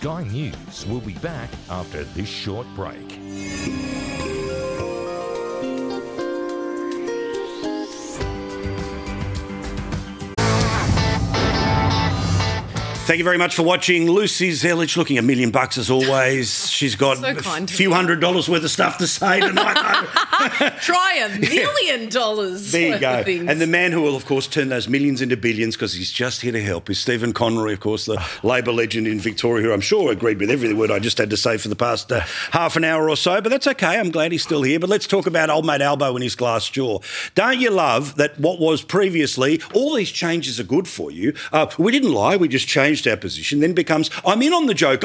Sky News will be back after this short break. Thank you very much for watching. Lucy Zelich looking $1 million as always. She's got So a few $100 worth of stuff to say tonight, though. Try $1 million. There you go. And the man who will, of course, turn those millions into billions because he's just here to help is Stephen Connery, of course, the Labor legend in Victoria, who I'm sure agreed with every word I just had to say for the past half an hour or so. But that's okay. I'm glad he's still here. But let's talk about old mate Albo and his glass jaw. Don't you love that what was previously, all these changes are good for you. We didn't lie. We just changed our position, then becomes, I'm in on the joke,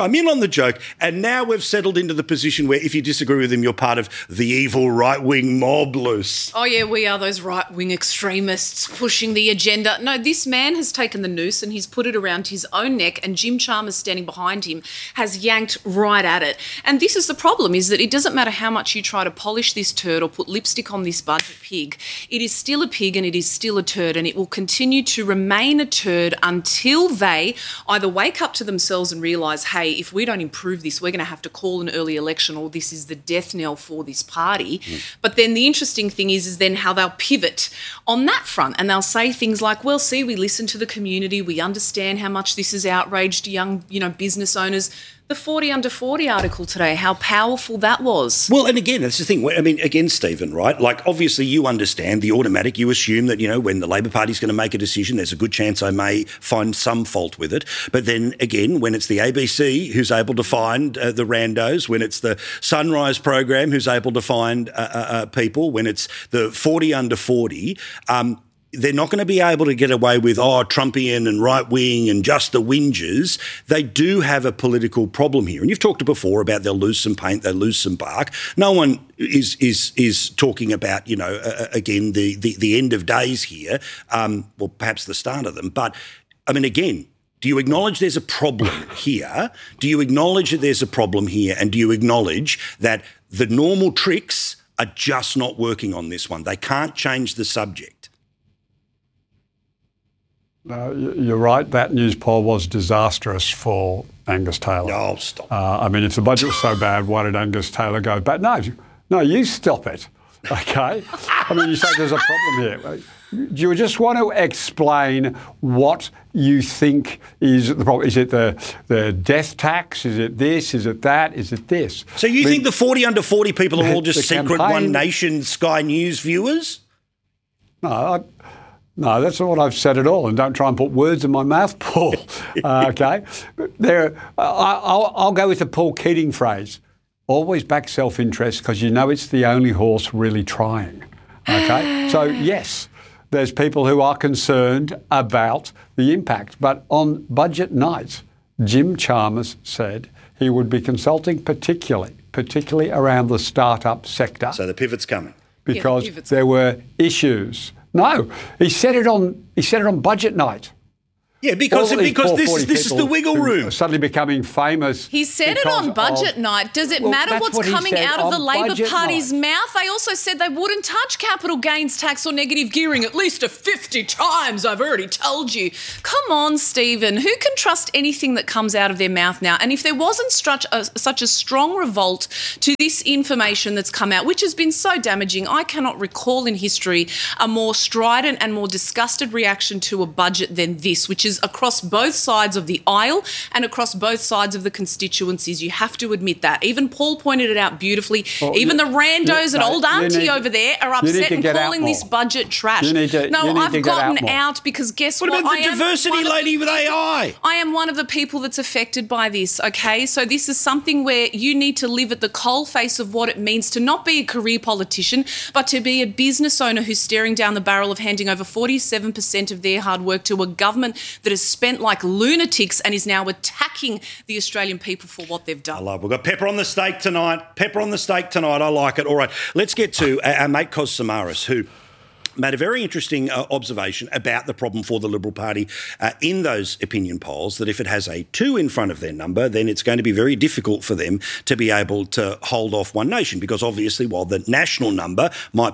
and now we've settled into the position where if you disagree with him, you're part of the evil right-wing mob, Luce. Oh, yeah, we are those right-wing extremists pushing the agenda. No, this man has taken the noose and he's put it around his own neck, and Jim Chalmers standing behind him has yanked right at it. And this is the problem, is that it doesn't matter how much you try to polish this turd or put lipstick on this budget pig, it is still a pig and it is still a turd, and it will continue to remain a turd until they either wake up to themselves and realise, hey, if we don't improve this, we're going to have to call an early election, or this is the death knell for this party. But then the interesting thing is then how they'll pivot on that front, and they'll say things like, well, see, we listen to the community, we understand how much this has outraged young, business owners. The 40 under 40 article today, how powerful that was. Well, and again, that's the thing. I mean, again, Stephen, right? Like, obviously you understand the automatic. You assume that, when the Labor Party's going to make a decision, there's a good chance I may find some fault with it. But then again, when it's the ABC who's able to find the randos, when it's the Sunrise program who's able to find people, when it's the 40 under 40, they're not going to be able to get away with, Trumpian and right-wing and just the whingers. They do have a political problem here. And you've talked before about they'll lose some paint, they'll lose some bark. No one is talking about, again, the end of days here, well, perhaps the start of them. But, I mean, again, do you acknowledge there's a problem here? Do you acknowledge that there's a problem here? And do you acknowledge that the normal tricks are just not working on this one? They can't change the subject. You're right. That news poll was disastrous for Angus Taylor. Oh, stop. I mean, if the budget was so bad, why did Angus Taylor go back? No, you stop it, okay? I mean, you say there's a problem here. Do you just want to explain what you think is the problem? Is it the death tax? Is it this? Is it that? Is it this? So you think the 40 under 40 people are all just secret One Nation Sky News viewers? No, that's not what I've said at all, and don't try and put words in my mouth, Paul. Okay? I'll go with the Paul Keating phrase, always back self-interest because it's the only horse really trying. Okay? So, yes, there's people who are concerned about the impact, but on budget night, Jim Chalmers said he would be consulting particularly around the start-up sector. So the pivot's coming. Because there were issues. No, he said it on budget night. Yeah, because this is the wiggle room. Suddenly becoming famous. He said it on budget night. Does it matter what's coming out of the Labor Party's mouth? They also said they wouldn't touch capital gains tax or negative gearing at least 50 times. I've already told you. Come on, Stephen. Who can trust anything that comes out of their mouth now? And if there wasn't such a strong revolt to this information that's come out, which has been so damaging, I cannot recall in history a more strident and more disgusted reaction to a budget than this, which is across both sides of the aisle and across both sides of the constituencies. You have to admit that. Even Paul pointed it out beautifully. Even the randos and old auntie over there are upset and calling this budget trash. I've gotten out because guess what? What about the diversity lady with AI? I am one of the people that's affected by this, okay? So this is something where you need to live at the coalface of what it means to not be a career politician, but to be a business owner who's staring down the barrel of handing over 47% of their hard work to a government that has spent like lunatics and is now attacking the Australian people for what they've done. I love it. We've got pepper on the steak tonight. I like it. All right, let's get to our mate Kos Samaras, who made a very interesting observation about the problem for the Liberal Party in those opinion polls, that if it has a 2 in front of their number, then it's going to be very difficult for them to be able to hold off One Nation, because obviously while the national number might be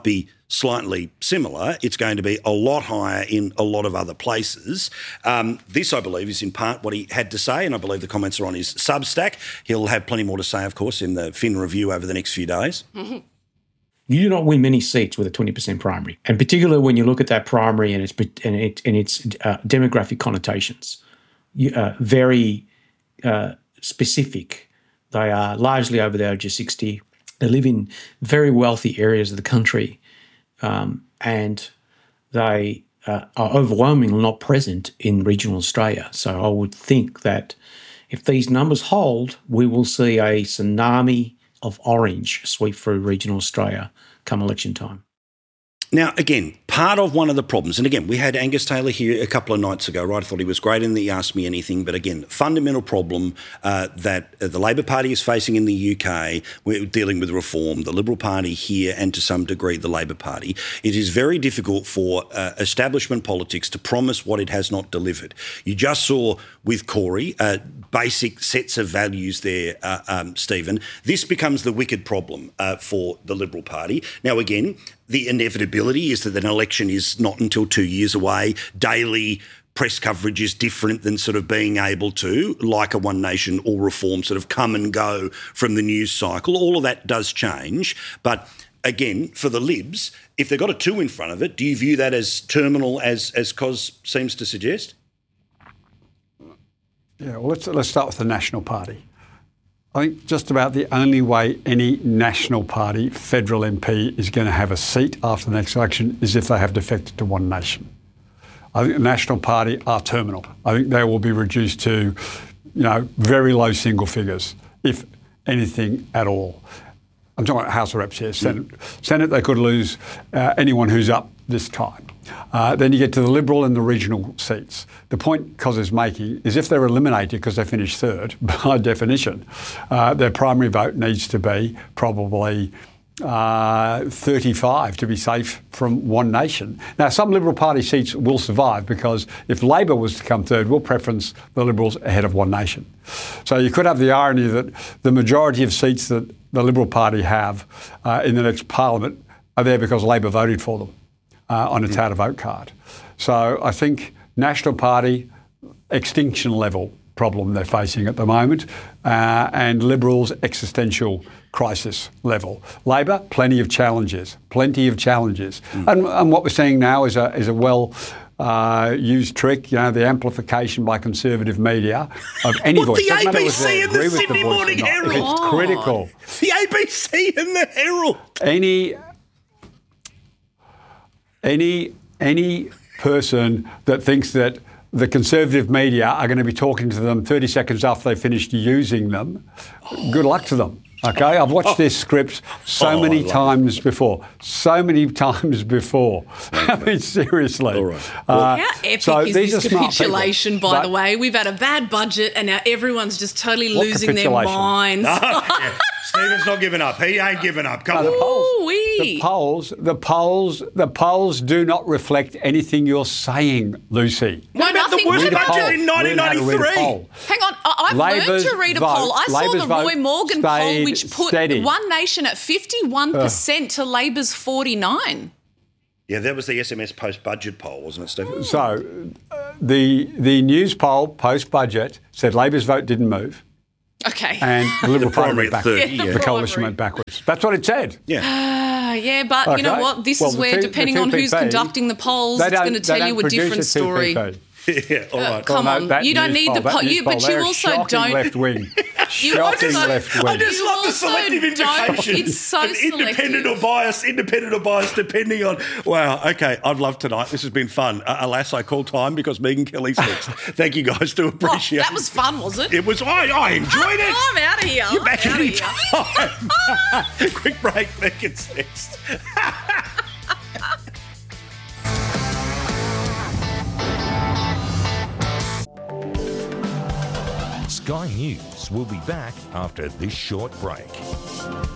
slightly similar, it's going to be a lot higher in a lot of other places. This, I believe, is in part what he had to say, and I believe the comments are on his Substack. He'll have plenty more to say, of course, in the Fin Review over the next few days. You do not win many seats with a 20% primary, and particularly when you look at that primary and its demographic connotations, very specific. They are largely over the age of 60. They live in very wealthy areas of the country. And they are overwhelmingly not present in regional Australia. So I would think that if these numbers hold, we will see a tsunami of orange sweep through regional Australia come election time. Now, again, part of one of the problems, and again, we had Angus Taylor here a couple of nights ago, right? I thought he was great and he asked me anything. But again, fundamental problem that the Labor Party is facing in the UK, we're dealing with reform, the Liberal Party here and to some degree the Labor Party. It is very difficult for establishment politics to promise what it has not delivered. You just saw with Corey basic sets of values there, Stephen. This becomes the wicked problem for the Liberal Party. Now, again, the inevitability is that an election is not until 2 years away. Daily press coverage is different than sort of being able to, like a One Nation or reform, sort of come and go from the news cycle. All of that does change. But again, for the Libs, if they've got a 2 in front of it, do you view that as terminal, as Cos seems to suggest? Yeah, well, let's start with the National Party. I think just about the only way any National Party federal MP is going to have a seat after the next election is if they have defected to One Nation. I think the National Party are terminal. I think they will be reduced to, very low single figures, if anything at all. I'm talking about House of Reps here. Senate, they could lose anyone who's up this time. Then you get to the Liberal and the regional seats. The point Cos is making is if they're eliminated because they finish third, by definition, their primary vote needs to be probably 35 to be safe from One Nation. Now, some Liberal Party seats will survive because if Labor was to come third, we'll preference the Liberals ahead of One Nation. So you could have the irony that the majority of seats that the Liberal Party have in the next Parliament are there because Labor voted for them on its out-of-vote card. So I think National Party, extinction level problem they're facing at the moment, and Liberals, existential crisis level. Labor, plenty of challenges. And what we're seeing now is a well used trick, the amplification by conservative media of any voice. The ABC and the Sydney Morning Herald. It's critical. The ABC and the Herald. Any person that thinks that the conservative media are going to be talking to them 30 seconds after they finished using them, good luck to them. Okay, I've watched this script so many times before. I mean, seriously. All right. How epic is this capitulation, by the way? We've had a bad budget and now everyone's just totally losing their minds. Stephen's not giving up. He ain't giving up. Come on. The polls do not reflect anything you're saying, Lucy. What about the worst budget in 1993? Hang on, I've learned to read a poll. I saw the Roy Morgan poll, which put One Nation at 51% to Labor's 49%. Yeah, that was the SMS post-budget poll, wasn't it, Stephen? So the news poll post-budget said Labor's vote didn't move. Okay. And the Liberal Party went backwards. The coalition went backwards. That's what it said. Yeah. Yeah, but you know what? This is where, depending on who's conducting the polls, it's going to tell you a different story. Yeah, all right. Come on, you don't need the poll, but you also don't. Left wing. Shocking left wing. I just love the selective indication. It's so independent or biased, depending on. Wow. Okay, I've loved tonight. This has been fun. Alas, I call time because Megan Kelly's next. Thank you guys. Do appreciate. That was fun, was it? It was. I enjoyed it. I'm out of here. You're back any time. Quick break. Megan's next. Sky News will be back after this short break.